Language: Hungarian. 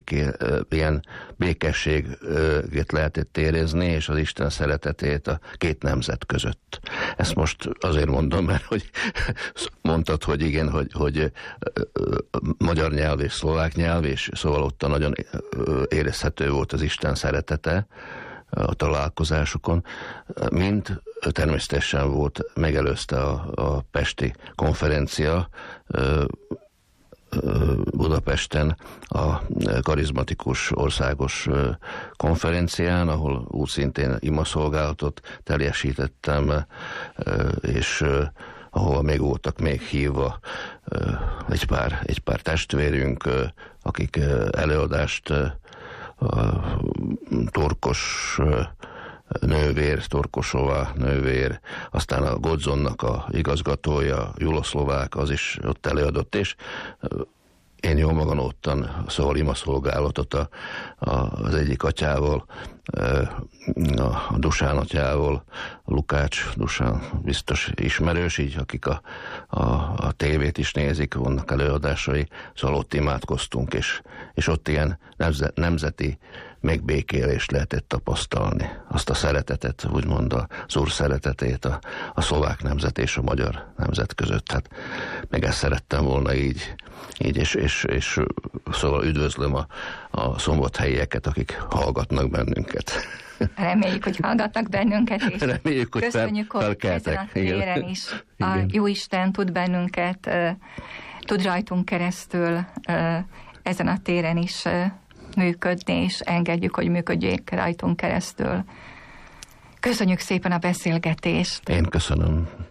ilyen békességet lehetett érezni, és az Isten szeretetét a két nemzet között. Ezt most azért mondom, mert hogy mondtad, hogy igen, hogy magyar nyelv és szlovák nyelv, és szóval ott nagyon érezhető volt az Isten szeretete a találkozásokon, mint természetesen volt, megelőzte a pesti konferencia Budapesten a karizmatikus országos konferencián, ahol úgy szintén imaszolgálatot teljesítettem, és ahol még voltak még hívva egy pár testvérünk, akik előadást Torkos nővér, Torkosova nővér, aztán a Godzonnak a igazgatója, Juloszlovák, az is ott előadott, és én jól magam ottan, szóval imaszolgálatot az egyik atyával, a Dusán atyával, a Lukács Dusán biztos ismerős, így akik a tévét is nézik, vannak előadásai, szóval ott imádkoztunk, és ott ilyen nemzeti megbékélést lehetett tapasztalni. Azt a szeretetet, úgymond az Úr szeretetét a szlovák nemzet és a magyar nemzet között. Hát meg ezt szerettem volna így és szóval üdvözlöm a szombathelyieket, akik hallgatnak bennünket. Reméljük, hogy hallgatnak bennünket, és reméljük, hogy köszönjük, hogy ezen a téren is a Jóisten tud bennünket, tud rajtunk keresztül ezen a téren is működni, és engedjük, hogy működjék rajtunk keresztül. Köszönjük szépen a beszélgetést! Én köszönöm.